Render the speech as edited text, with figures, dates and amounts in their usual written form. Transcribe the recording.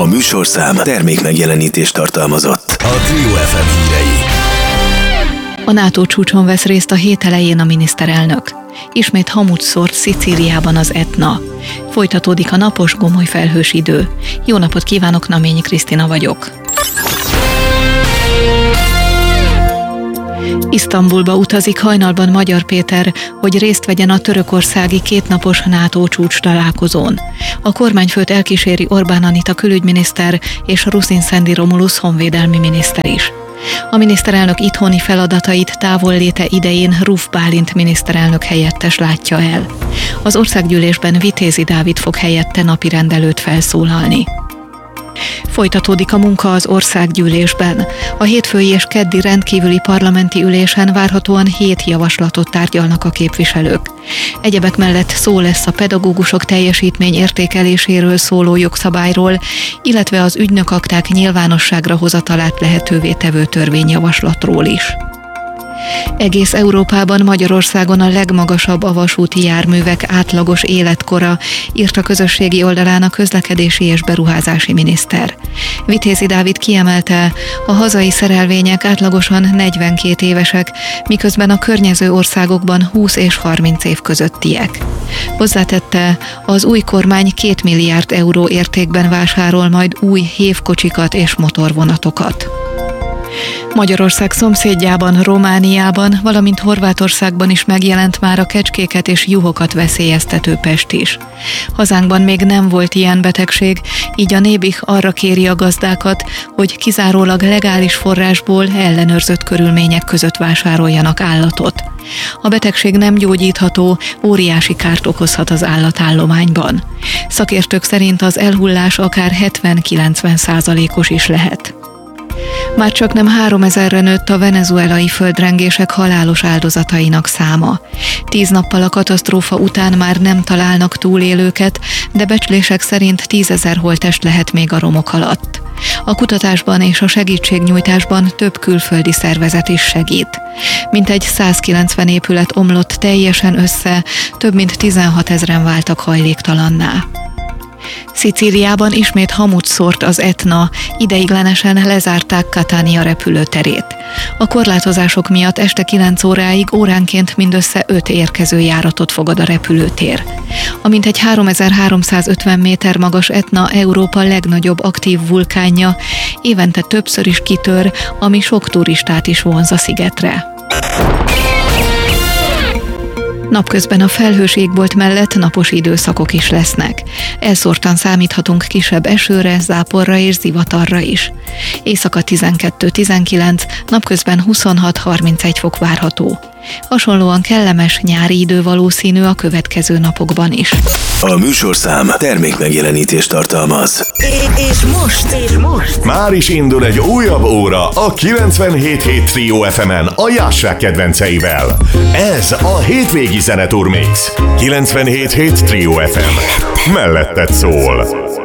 műsorszám termékmegjelenítést tartalmazott. A Trio FM hírei. A NATO csúcson vesz részt a hét elején a miniszterelnök. Ismét hamut szórt Szicíliában az Etna. Folytatódik a napos, gomoly felhős idő. Jó napot kívánok, Naményi Krisztina vagyok. Isztambulba utazik hajnalban Magyar Péter, hogy részt vegyen a törökországi kétnapos NATO csúcs találkozón. A kormányfőt elkíséri Orbán Anita külügyminiszter és Rusin Szendi Romulus honvédelmi miniszter is. A miniszterelnök itthoni feladatait távolléte idején Ruf Bálint miniszterelnök helyettes látja el. Az országgyűlésben Vitézi Dávid fog helyette napirend előtt felszólalni. Folytatódik a munka az országgyűlésben. A hétfői és keddi rendkívüli parlamenti ülésen várhatóan 7 javaslatot tárgyalnak a képviselők. Egyebek mellett szó lesz a pedagógusok teljesítmény értékeléséről szóló jogszabályról, illetve az ügynökakták nyilvánosságra hozatalát lehetővé tevő törvényjavaslatról is. Egész Európában, Magyarországon a legmagasabb a vasúti járművek átlagos életkora, írt a közösségi oldalán a közlekedési és beruházási miniszter. Vitézi Dávid kiemelte, a hazai szerelvények átlagosan 42 évesek, miközben a környező országokban 20 és 30 év közöttiek. Hozzátette, az új kormány 2 milliárd euró értékben vásárol majd új hévkocsikat és motorvonatokat. Magyarország szomszédjában, Romániában, valamint Horvátországban is megjelent már a kecskéket és juhokat veszélyeztető pest is. Hazánkban még nem volt ilyen betegség, így a Nébih arra kéri a gazdákat, hogy kizárólag legális forrásból ellenőrzött körülmények között vásároljanak állatot. A betegség nem gyógyítható, óriási kárt okozhat az állatállományban. Szakértők szerint az elhullás akár 70-90%-os is lehet. Már csak nem 3000-re nőtt a venezuelai földrengések halálos áldozatainak száma. 10 nappal a katasztrófa után már nem találnak túlélőket, de becslések szerint 10 000 holttest lehet még a romok alatt. A kutatásban és a segítségnyújtásban több külföldi szervezet is segít. Mintegy 190 épület omlott teljesen össze, több mint 16 000-en váltak hajléktalanná. Szicíliában ismét hamut szórt az Etna, ideiglenesen lezárták Catania repülőterét. A korlátozások miatt este 9 óráig óránként mindössze 5 érkező járatot fogad a repülőtér. A mintegy 3350 méter magas Etna Európa legnagyobb aktív vulkánja, évente többször is kitör, ami sok turistát is vonz a szigetre. Napközben a felhős égbolt mellett napos időszakok is lesznek. Elszórtan számíthatunk kisebb esőre, záporra és zivatarra is. Éjszaka 12-19, napközben 26-31 fok várható. Hasonlóan kellemes nyári idő valószínű a következő napokban is. A műsorszám termékmegjelenítést tartalmaz. És most már is indul egy újabb óra a 97.7 Trio FM-en a Jássák kedvenceivel. Ez a hétvégi zeneturmix. 97.7 Trio FM. Melletted szól.